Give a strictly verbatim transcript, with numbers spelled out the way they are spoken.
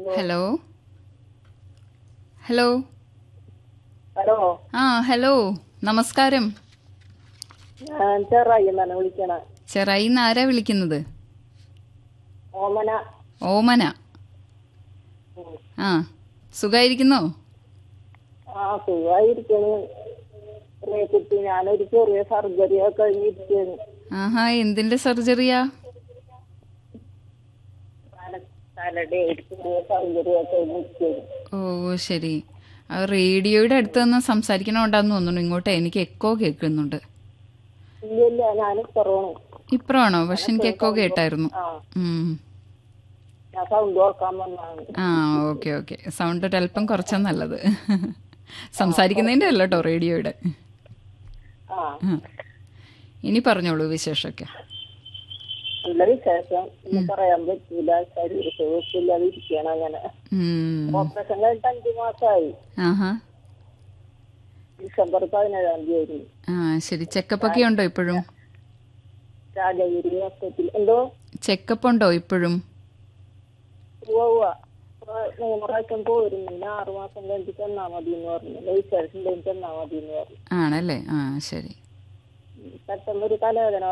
Hello hello hello ആ hello നമസ്കാരം. ഞാൻ ചെറായി എന്നാണ് വിളിക്കണ. ചെറായിന്ന് ആരാ വിളിക്കുന്നത്? ഓമന. ഓമന. ഉം. ആ സുഖായിരിക്കുന്നോ? ആ സുഖമായിരിക്കണ്. കുട്ടി ഞാനൊരു ചെറിയ സർജറി ഒക്കെ കഴിഞ്ഞിരിക്കുന്നു. ആഹാ, എന്തിന്റെ സർജറിയാ? തലയുടെ ഒരു ചെറിയ സർജറി ഒക്കെ കഴിഞ്ഞിരിക്കുന്നു. ഓ ശരി. ആ, റേഡിയോയുടെ അടുത്ത് നിന്ന് സംസാരിക്കണോണ്ടാന്ന് തോന്നുന്നു. ഇങ്ങോട്ട് എനിക്ക് എക്കോ കേൾക്കുന്നുണ്ട്. ഇല്ല ഇല്ല ഞാൻ ഇപ്പറോണ്. ഇപ്പഴാണോ? പക്ഷെ എനിക്ക് എക്കോ കേട്ടായിരുന്നു. ആ ഉം. ഞാൻ സൗണ്ട് ഓർക്കാൻ വന്നാണ്. ആ ഓക്കെ ഓക്കെ. സൗണ്ട് ഒരല്പം കുറച്ചാ നല്ലത്. ആ സംസാരിക്കുന്നതിന്റെ കുറച്ച് അല്ല കേട്ടോ, റേഡിയോയുടെ. ആ ആ. ഇനി പറഞ്ഞോളൂ വിശേഷമൊക്കെ. നല്ല വിശേഷം. ഇന്ന് പറയാൻ പറ്റൂല. ശരീര സുഖമില്ലാതെ ഇരിക്കണം. അങ്ങനെ ഉം. ഓപ്പറേഷൻ കഴിഞ്ഞിട്ട് അഞ്ചു മാസമായി. ആഹാ. ഡിസംബർ പതിനേഴാം തീയതി ആ ശരി. ചെക്കപ്പ് ഒക്കെ ഉണ്ടോ ഇപ്പോഴും? രാജഗിരി ഹോസ്പിറ്റൽ. എന്തോ ചെക്കപ്പ് ഉണ്ടോ ഇപ്പോഴും? പോവുക മൂന്ന് പ്രാവശ്യം പോയിരുന്നു. പിന്നെ ആറു മാസം കഴിഞ്ഞിട്ട് ചെന്നാ മതി എന്ന് പറഞ്ഞു. വിശേഷം ചെന്നാ മതി എന്ന് പറഞ്ഞു. ആണല്ലേ? ആ ശരി. പെട്ടെന്നൊരു തലവേദന